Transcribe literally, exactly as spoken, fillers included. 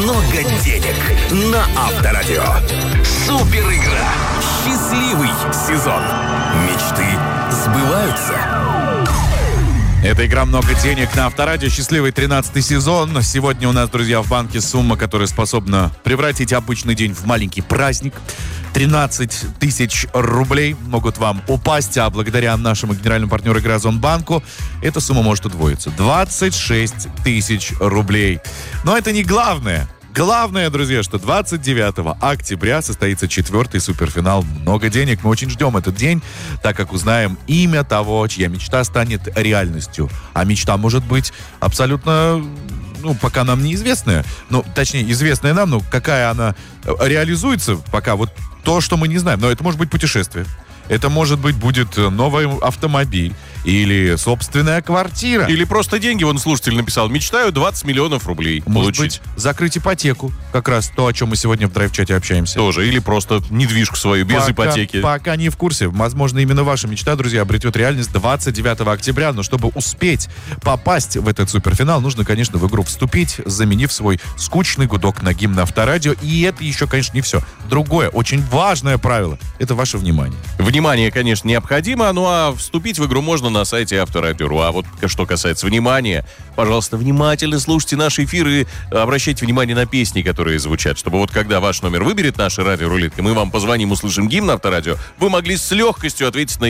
много денег на Авторадио. Супер игра. Счастливый сезон. Мечты сбываются. Это игра «Много денег» на Авторадио. Счастливый тринадцатый сезон. Сегодня у нас, друзья, в банке сумма, которая способна превратить обычный день в маленький праздник. тринадцать тысяч рублей могут вам упасть, а благодаря нашему генеральному партнеру игры «Озонбанку» эта сумма может удвоиться. двадцать шесть тысяч рублей. Но это не главное. Главное, друзья, что двадцать девятого октября состоится четвертый суперфинал «Много денег». Мы очень ждем этот день, так как узнаем имя того, чья мечта станет реальностью. А мечта может быть абсолютно, ну, пока нам неизвестная. Ну, точнее, известная нам, но какая она реализуется, пока вот то, что мы не знаем. Но это может быть путешествие. Это, может быть, будет новый автомобиль или собственная квартира. Или просто деньги. Вон слушатель написал: мечтаю двадцать миллионов рублей Может получить. быть, закрыть ипотеку. Как раз то, о чем мы сегодня в драйв-чате общаемся. Тоже. Или просто недвижку свою без пока, ипотеки. Пока не в курсе. Возможно, именно ваша мечта, друзья, обретет реальность двадцать девятого октября. Но чтобы успеть попасть в этот суперфинал, нужно, конечно, в игру вступить, заменив свой скучный гудок на гимн Авторадио. И это еще, конечно, не все. Другое, очень важное правило — это ваше внимание. Внимание, конечно, необходимо, ну а вступить в игру можно на сайте Авторадио. А вот что касается внимания, пожалуйста, внимательно слушайте наши эфиры и обращайте внимание на песни, которые звучат, чтобы вот когда ваш номер выберет наша радиорулетка, мы вам позвоним, услышим гимн Авторадио, вы могли с легкостью ответить на